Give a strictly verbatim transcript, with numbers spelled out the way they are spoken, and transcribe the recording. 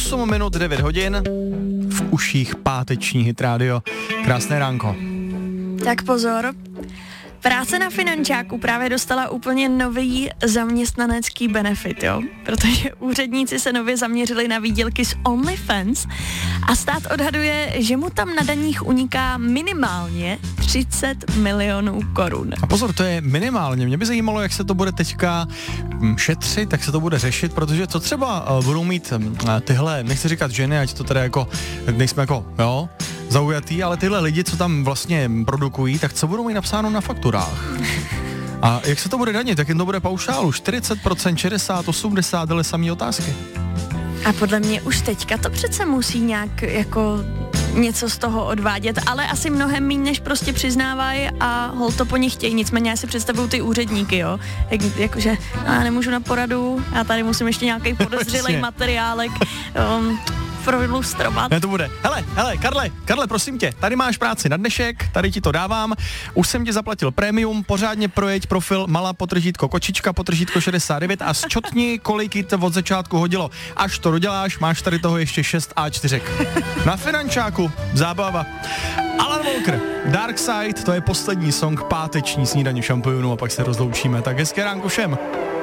osm minut devět hodin, v uších páteční Hit Radio. Krásné ránko. Tak pozor, práce na finančáku právě dostala úplně nový zaměstnanecký benefit, jo? Protože úředníci se nově zaměřili na výdělky z OnlyFans a stát odhaduje, že mu tam na daních uniká minimálně třicet milionů korun. A pozor, to je minimálně. Mě by zajímalo, jak se to bude teďka šetřit, jak se to bude řešit, protože co třeba uh, budou mít um, tyhle, nechci říkat ženy, ať to teda jako, nejsme jako, jo, zaujatý, ale tyhle lidi, co tam vlastně produkují, tak co budou mít napsáno na fakturách? A jak se to bude danit? Jak jim to bude paušálu? čtyřicet procent, šedesát, osmdesát, tyhle samý otázky. A podle mě už teďka to přece musí nějak jako něco z toho odvádět, ale asi mnohem méně, než prostě přiznávají a hol to po nich chtějí. Nicméně já si představuju ty úředníky, jo. Jak, jakože já nemůžu na poradu, já tady musím ještě nějaký podezřelý materiálek um, proilustrovat. Ne, to bude. Hele, hele, Karle, Karle, prosím tě, tady máš práci na dnešek, tady ti to dávám, už jsem ti zaplatil prémium, pořádně projeď profil malá potržítko kočička potržítko šedesát devět a zčotni, kolik jí to od začátku hodilo. Až to doděláš, máš tady toho ještě šest á čtyři. Na finančáku, zábava. Alan Walker, Dark Side, to je poslední song páteční Snídaně šampionů a pak se rozloučíme. Tak hezké ránko všem.